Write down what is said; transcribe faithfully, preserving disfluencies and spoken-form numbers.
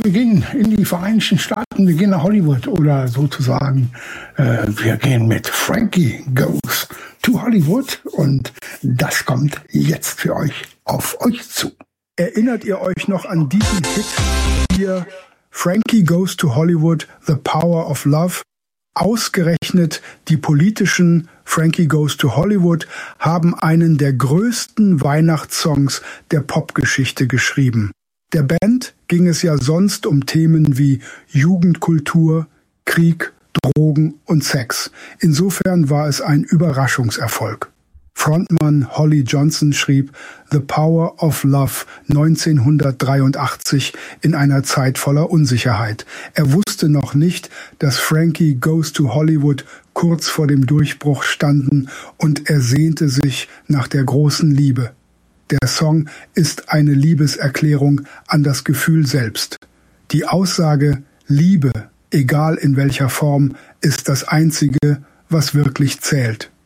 wir gehen in die Vereinigten Staaten, wir gehen nach Hollywood oder sozusagen, äh, wir gehen mit Frankie Goes to Hollywood und das kommt jetzt für euch auf euch zu. Erinnert ihr euch noch an diesen Hit hier, Frankie Goes to Hollywood, The Power of Love? Ausgerechnet die politischen Frankie Goes to Hollywood haben einen der größten Weihnachtssongs der Popgeschichte geschrieben. Der Band ging es ja sonst um Themen wie Jugendkultur, Krieg, Drogen und Sex. Insofern war es ein Überraschungserfolg. Frontmann Holly Johnson schrieb The Power of Love neunzehnhundertdreiundachtzig in einer Zeit voller Unsicherheit. Er wusste noch nicht, dass Frankie Goes to Hollywood kurz vor dem Durchbruch standen und er sehnte sich nach der großen Liebe. Der Song ist eine Liebeserklärung an das Gefühl selbst. Die Aussage Liebe, egal in welcher Form, ist das Einzige, was wirklich zählt.